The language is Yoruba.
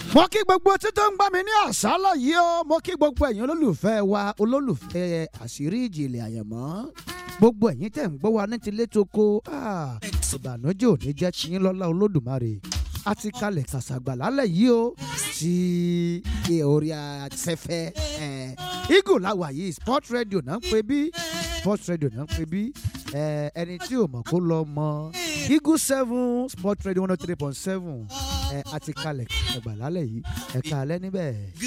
mo kí gbogbo tí tó ń gbà mí ní àṣálẹ́ yìí o, mo kí gbogbo ẹ̀yin olólùfẹ́ wa, olólùfẹ́ àṣírí ìjìnlẹ̀ àyẹ̀mọ́, gbogbo ẹ̀yin tẹ̀ ń gbọ́ wa ní tilé toko, ìbànújẹ́ ò ní jẹ́ tiyín lọ́lá Olódùmarè. A ti kalẹ̀ kàṣàgbà lálẹ́ yìí o sí orí afẹ́fẹ́ Eagle láwà yìí, Sport Radio náà ń pè bí, Sport Radio náà ń pè bí, ẹni tí ò mọ̀ kó lọ mọ̀ Eagle 7 Sport Radio 103.7. A ti kalẹ̀ kàṣàgbà lálẹ́ yìí, ẹ̀ka alẹ́ níbẹ̀.